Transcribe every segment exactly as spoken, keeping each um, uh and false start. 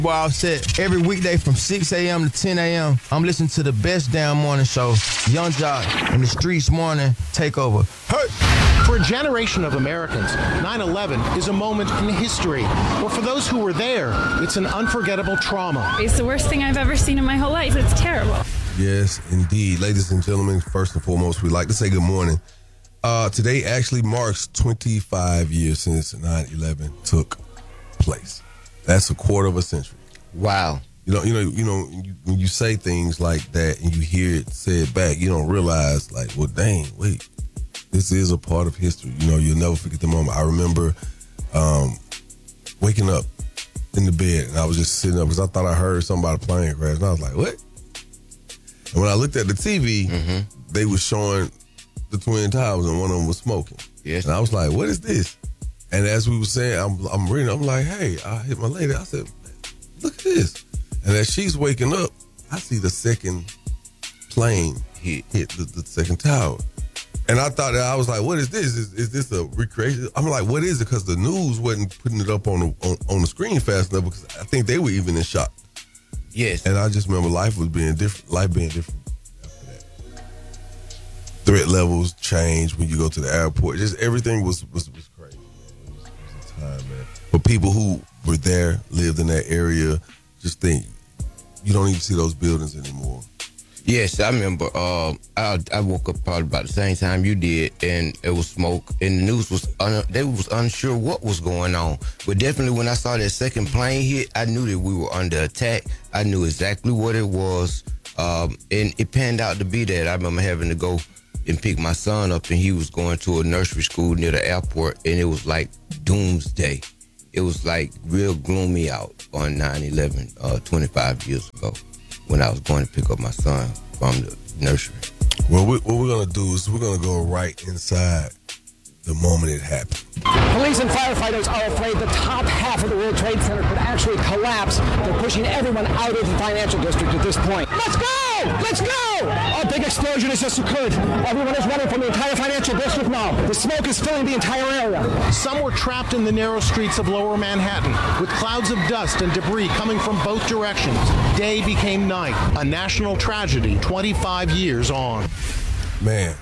Wild set every weekday from six a.m. to ten a.m. I'm listening to the best damn morning show, Young Jock and the Streets Morning Takeover. Hey! For a generation of Americans, nine eleven is a moment in history. But for those who were there, it's an unforgettable trauma. It's the worst thing I've ever seen in my whole life. It's terrible. Yes, indeed. Ladies and gentlemen, first and foremost, we'd like to say good morning. Uh, today actually marks twenty-five years since nine eleven took place. That's a quarter of a century. Wow. You know, you know, you know. You, when you say things like that and you hear it said back, you don't realize, like, well, dang, wait, this is a part of history. You know, you'll never forget the moment. I remember um, waking up in the bed and I was just sitting up because I thought I heard somebody plane crash, and I was like, what? And when I looked at the T V, mm-hmm. they were showing the Twin Towers and one of them was smoking. Yes. And I was like, what is this? And as we were saying, I'm, I'm reading, I'm like, hey, I hit my lady. I said, look at this. And as she's waking up, I see the second plane hit, hit the, the second tower. And I thought that I was like, what is this? Is, is this a recreation? I'm like, what is it? Because the news wasn't putting it up on the, on, on the screen fast enough because I think they were even in shock. Yes. And I just remember life was being different, life being different after that. Threat levels changed when you go to the airport. Just everything was, was, was crazy. Time, man. But people who were there, lived in that area, just think you don't even see those buildings anymore. Yes, I remember. Uh, I, I woke up probably about the same time you did, and it was smoke, and the news was un, they was unsure what was going on. But definitely, when I saw that second plane hit, I knew that we were under attack. I knew exactly what it was, um, and it panned out to be that. I remember having to go and pick my son up, and he was going to a nursery school near the airport, and it was like doomsday. It was like real gloomy out on nine eleven, uh, twenty-five years ago, when I was going to pick up my son from the nursery. Well, we, what we're going to do is we're going to go right inside the moment it happened. Police and firefighters are afraid the top half of the World Trade Center could actually collapse. They're pushing everyone out of the financial district at this point. Let's go! Let's go! A big explosion has just occurred. Everyone is running from the entire financial district now. The smoke is filling the entire area. Some were trapped in the narrow streets of lower Manhattan with clouds of dust and debris coming from both directions. Day became night, a national tragedy twenty-five years on. Man,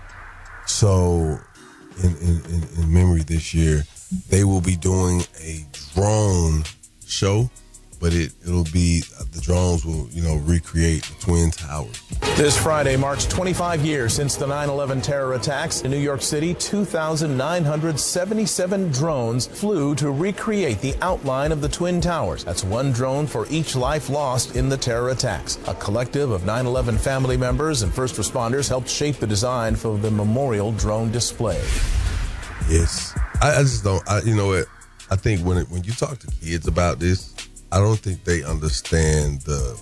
so in, in, in, in memory this year, they will be doing a drone show, but it, it'll be, the drones will, you know, recreate the Twin Towers. This Friday marks twenty-five years since the nine eleven terror attacks. In New York City, two thousand nine hundred seventy-seven drones flew to recreate the outline of the Twin Towers. That's one drone for each life lost in the terror attacks. A collective of nine eleven family members and first responders helped shape the design for the memorial drone display. Yes. I, I just don't, I, you know what, I think when it, when you talk to kids about this, I don't think they understand the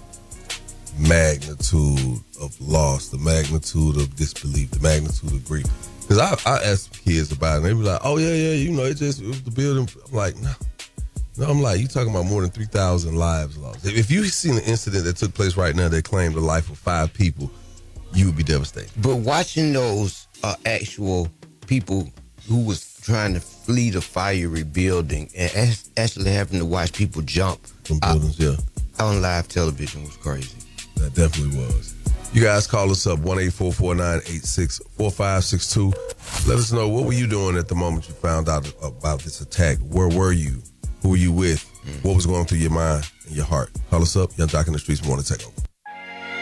magnitude of loss, the magnitude of disbelief, the magnitude of grief. Because I, I ask kids about it, and they be like, oh, yeah, yeah, you know, it just, it was the building. I'm like, no. No, I'm like, you talking about more than three thousand lives lost. If you've seen the incident that took place right now that claimed the life of five people, you would be devastated. But watching those uh, actual people who was trying to flee the fiery building and actually having to watch people jump from buildings, I, yeah, on live television was crazy. That definitely was. You guys call us up, one eight four four nine eight six four five six two. Let us know, what were you doing at the moment you found out about this attack? Where were you? Who were you with? Mm. What was going through your mind and your heart? Call us up, Young Jock in the Streets Morning Takeover.